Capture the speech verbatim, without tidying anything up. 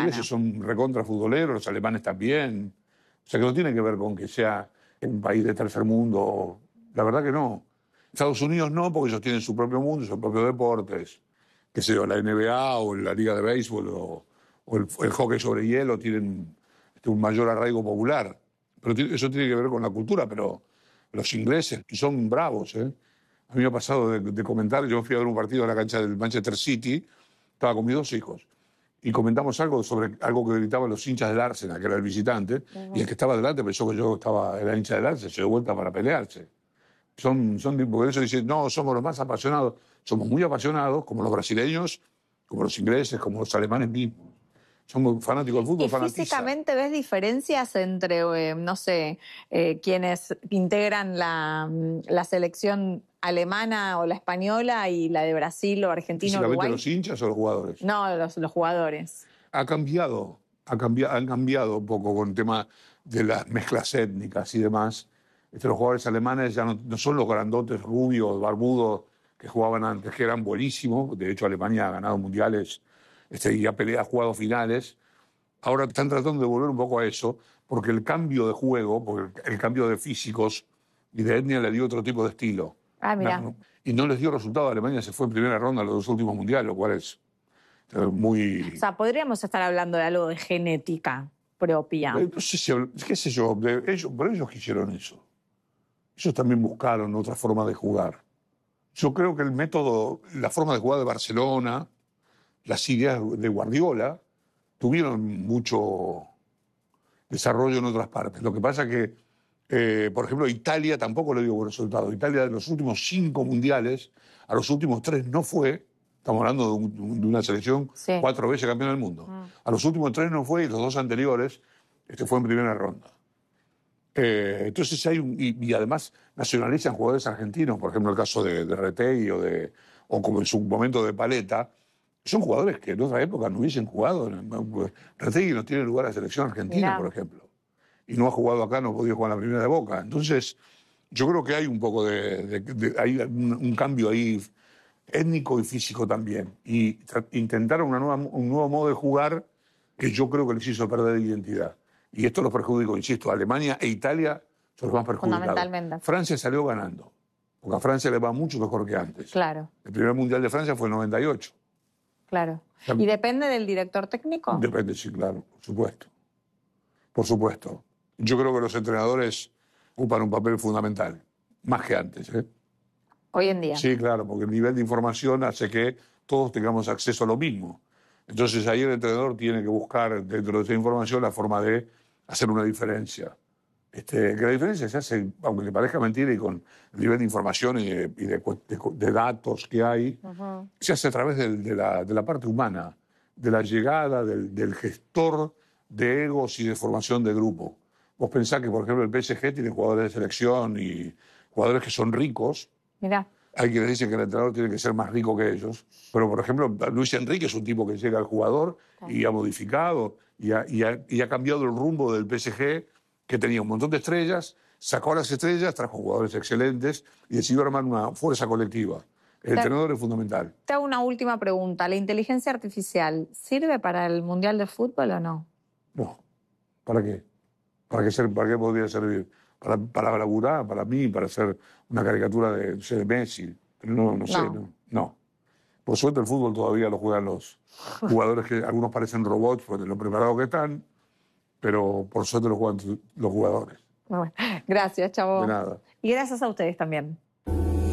ingleses son recontra futboleros, los alemanes también. O sea que no tiene que ver con que sea un país de tercer mundo. La verdad que no. Estados Unidos no, porque ellos tienen su propio mundo, sus propios deportes. Qué sé yo, la N B A o la Liga de Béisbol o, o el, el hockey sobre hielo tienen este, un mayor arraigo popular. Pero eso tiene que ver con la cultura, pero los ingleses son bravos, ¿eh? A mí me ha pasado de, de comentar, yo fui a ver un partido en la cancha del Manchester City, estaba con mis dos hijos, y comentamos algo sobre algo que gritaban los hinchas del Arsenal, que era el visitante, uh-huh. Y el que estaba delante pensó que yo estaba, era hincha del Arsenal, se dio vuelta para pelearse. Son, son, porque eso dicen, no, somos los más apasionados, somos muy apasionados, como los brasileños, como los ingleses, como los alemanes mismos. Somos fanáticos del fútbol, ¿Y fanatiza. Físicamente ves diferencias entre, eh, no sé, eh, quienes integran la, la selección alemana o la española y la de Brasil o Argentina o Uruguay? ¿Físicamente los hinchas o los jugadores? No, los, los jugadores. Ha cambiado, ha cambiado, han cambiado un poco con el tema de las mezclas étnicas y demás. Este, los jugadores alemanes ya no, no son los grandotes rubios, barbudos que jugaban antes, que eran buenísimos. De hecho, Alemania ha ganado mundiales este, y ha, peleado, ha jugado finales. Ahora están tratando de volver un poco a eso, porque el cambio de juego, porque el cambio de físicos y de etnia le dio otro tipo de estilo. Ah, mira. No, y no les dio resultado. Alemania se fue en primera ronda a los dos últimos mundiales, lo cual es muy... O sea, podríamos estar hablando de algo de genética propia. No sé si, qué sé yo, de ellos, pero ellos quisieron eso. Ellos también buscaron otra forma de jugar. Yo creo que el método, la forma de jugar de Barcelona, las ideas de Guardiola, tuvieron mucho desarrollo en otras partes. Lo que pasa es que, eh, por ejemplo, Italia tampoco le dio buen resultado. Italia de los últimos cinco mundiales, a los últimos tres no fue. Estamos hablando de, un, de una selección sí. cuatro veces campeona del mundo. Mm. A los últimos tres no fue y los dos anteriores este, fue en primera ronda. Eh, entonces hay un, y, y además nacionalizan jugadores argentinos, por ejemplo el caso de, de Retegui o, de, o como en su momento de Paletta, son jugadores que en otra época no hubiesen jugado. Retegui no tiene lugar a la selección argentina, Mirá. por ejemplo, y no ha jugado acá, no ha podido jugar en la primera de Boca. Entonces yo creo que hay un poco de, de, de hay un, un cambio ahí étnico y físico también, y intentar una nueva, un nuevo modo de jugar que yo creo que les hizo perder identidad. Y esto los perjudicó, insisto, Alemania e Italia son los más perjudicados. Fundamentalmente. Francia salió ganando, porque a Francia le va mucho mejor que antes. Claro. El primer mundial de Francia fue en noventa y ocho. Claro. ¿Y depende del director técnico? Depende, sí, claro, por supuesto. Por supuesto. Yo creo que los entrenadores ocupan un papel fundamental, más que antes, ¿eh? Hoy en día. Sí, claro, porque el nivel de información hace que todos tengamos acceso a lo mismo. Entonces ahí el entrenador tiene que buscar dentro de esa información la forma de hacer una diferencia. Este, que la diferencia se hace, aunque le parezca mentira, y con el nivel de información y de, y de, de, de datos que hay, uh-huh. se hace a través de, de, la, de la parte humana, de la llegada del, del gestor de egos y de formación de grupo. Vos pensás que, por ejemplo, el P S G tiene jugadores de selección y jugadores que son ricos. Mirá. Hay quienes dicen que el entrenador tiene que ser más rico que ellos. Pero, por ejemplo, Luis Enrique es un tipo que llega al jugador y ha modificado y ha, y ha, y ha cambiado el rumbo del P S G, que tenía un montón de estrellas, sacó a las estrellas, trajo jugadores excelentes y decidió armar una fuerza colectiva. El te, entrenador es fundamental. Te hago una última pregunta. ¿La inteligencia artificial sirve para el Mundial de Fútbol o no? No. ¿Para qué? ¿Para qué, ser, para qué podría servir? Para, para laburar, para mí, para hacer una caricatura de, de Messi. Pero no, no sé, no. no. no. Por suerte el fútbol todavía lo juegan los jugadores que algunos parecen robots por lo preparados que están, pero por suerte lo juegan los jugadores. Bueno, gracias, Chavo. De nada. Y gracias a ustedes también.